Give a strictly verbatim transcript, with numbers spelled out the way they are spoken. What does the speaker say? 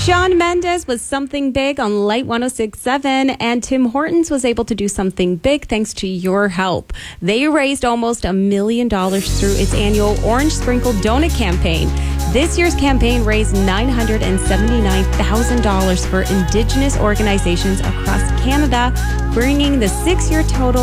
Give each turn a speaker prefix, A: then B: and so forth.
A: Shawn Mendes was something big on Light one oh six point seven, and Tim Hortons was able to do something big thanks to your help. They raised almost a million dollars through its annual Orange Sprinkle Donut campaign. This year's campaign raised nine hundred seventy-nine thousand dollars for Indigenous organizations across Canada, bringing the six-year total